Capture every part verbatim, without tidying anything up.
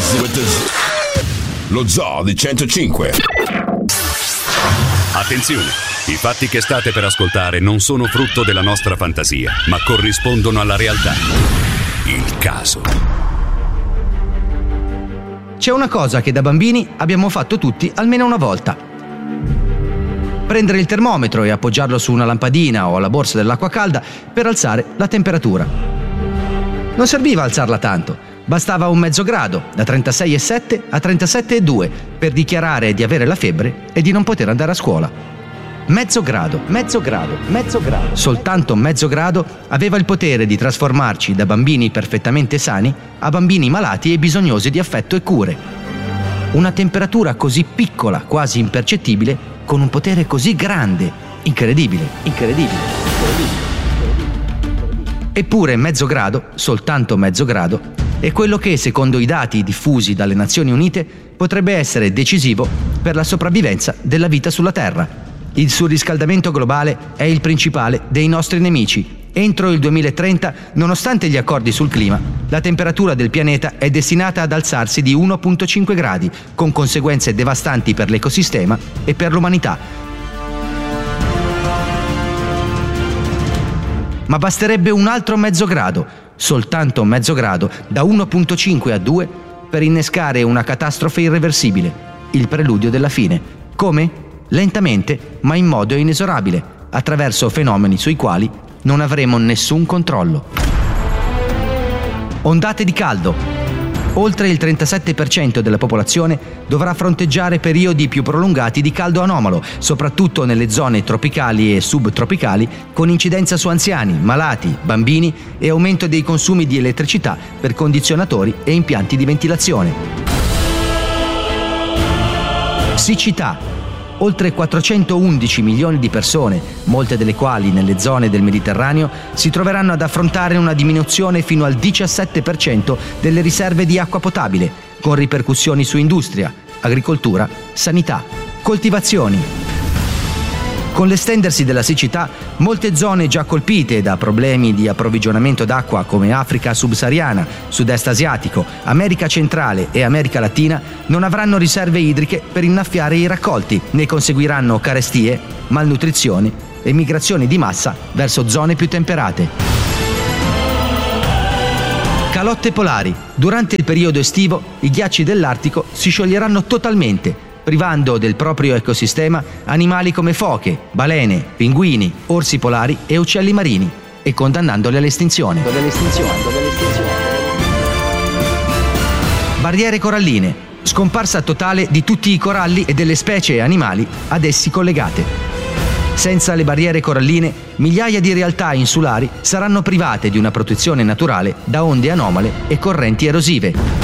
with the Z. Lo Zoo di centocinque. Attenzione, i fatti che state per ascoltare non sono frutto della nostra fantasia, ma corrispondono alla realtà. Il caso. C'è una cosa che da bambini abbiamo fatto tutti almeno una volta. Prendere il termometro e appoggiarlo su una lampadina o alla borsa dell'acqua calda per alzare la temperatura. Non serviva alzarla tanto, bastava un mezzo grado, da trentasei virgola sette a trentasette virgola due, per dichiarare di avere la febbre e di non poter andare a scuola. Mezzo grado, mezzo grado, mezzo grado. Soltanto mezzo grado aveva il potere di trasformarci da bambini perfettamente sani a bambini malati e bisognosi di affetto e cure. Una temperatura così piccola, quasi impercettibile, con un potere così grande, incredibile, incredibile, incredibile. Eppure mezzo grado, soltanto mezzo grado, è quello che, secondo i dati diffusi dalle Nazioni Unite, potrebbe essere decisivo per la sopravvivenza della vita sulla Terra. Il surriscaldamento globale è il principale dei nostri nemici. Entro il duemilatrenta, nonostante gli accordi sul clima, la temperatura del pianeta è destinata ad alzarsi di uno virgola cinque gradi, con conseguenze devastanti per l'ecosistema e per l'umanità. Ma basterebbe un altro mezzo grado, soltanto mezzo grado, da uno virgola cinque a due, per innescare una catastrofe irreversibile, il preludio della fine. Come? Lentamente, ma in modo inesorabile, attraverso fenomeni sui quali non avremo nessun controllo. Ondate di caldo. Oltre il trentasette per cento della popolazione dovrà fronteggiare periodi più prolungati di caldo anomalo, soprattutto nelle zone tropicali e subtropicali, con incidenza su anziani, malati, bambini e aumento dei consumi di elettricità per condizionatori e impianti di ventilazione. Siccità. Oltre quattrocentoundici milioni di persone, molte delle quali nelle zone del Mediterraneo, si troveranno ad affrontare una diminuzione fino al diciassette per cento delle riserve di acqua potabile, con ripercussioni su industria, agricoltura, sanità, coltivazioni. Con l'estendersi della siccità, molte zone già colpite da problemi di approvvigionamento d'acqua come Africa subsahariana, Sud-Est asiatico, America centrale e America latina non avranno riserve idriche per innaffiare i raccolti, ne conseguiranno carestie, malnutrizione e migrazioni di massa verso zone più temperate. Calotte polari. Durante il periodo estivo, i ghiacci dell'Artico si scioglieranno totalmente, privando del proprio ecosistema animali come foche, balene, pinguini, orsi polari e uccelli marini, e condannandoli all'estinzione. Barriere coralline. Scomparsa totale di tutti i coralli e delle specie animali ad essi collegate. Senza le barriere coralline, migliaia di realtà insulari saranno private di una protezione naturale da onde anomale e correnti erosive.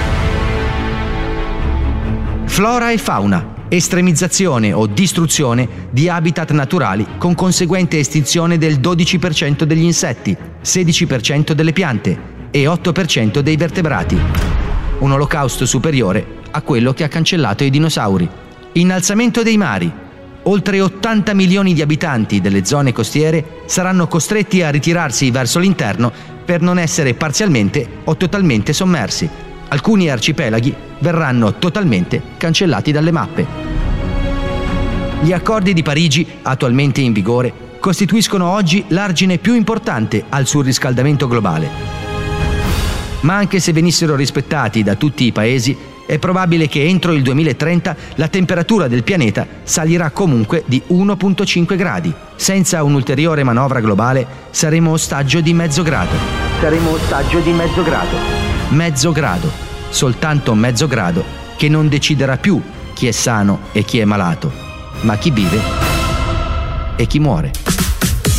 Flora e fauna. Estremizzazione o distruzione di habitat naturali con conseguente estinzione del dodici per cento degli insetti, sedici per cento delle piante e otto per cento dei vertebrati. Un olocausto superiore a quello che ha cancellato i dinosauri. Innalzamento dei mari. Oltre ottanta milioni di abitanti delle zone costiere saranno costretti a ritirarsi verso l'interno per non essere parzialmente o totalmente sommersi. Alcuni arcipelaghi verranno totalmente cancellati dalle mappe. Gli accordi di Parigi, attualmente in vigore, costituiscono oggi l'argine più importante al surriscaldamento globale. Ma anche se venissero rispettati da tutti i paesi, è probabile che entro il duemilatrenta la temperatura del pianeta salirà comunque di uno virgola cinque gradi. Senza un'ulteriore manovra globale saremo ostaggio di mezzo grado. Saremo ostaggio di mezzo grado. Mezzo grado, soltanto mezzo grado, che non deciderà più chi è sano e chi è malato, ma chi vive e chi muore.